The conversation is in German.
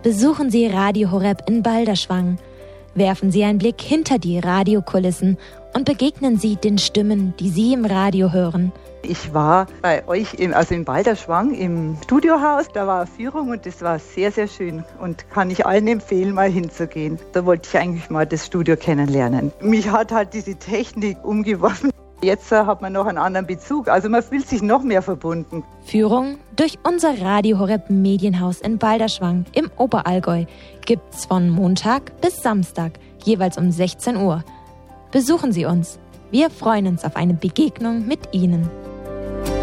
Besuchen Sie Radio Horeb in Balderschwang. Werfen Sie einen Blick hinter die Radiokulissen und begegnen Sie den Stimmen, die Sie im Radio hören. Ich war bei euch in Balderschwang im Studiohaus. Da war eine Führung und das war sehr, sehr schön und kann ich allen empfehlen, mal hinzugehen. Da wollte ich eigentlich mal das Studio kennenlernen. Mich hat halt diese Technik umgeworfen. Jetzt hat man noch einen anderen Bezug, also man fühlt sich noch mehr verbunden. Führung durch unser Radio Horeb Medienhaus in Balderschwang im Oberallgäu gibt's von Montag bis Samstag, jeweils um 16 Uhr. Besuchen Sie uns. Wir freuen uns auf eine Begegnung mit Ihnen.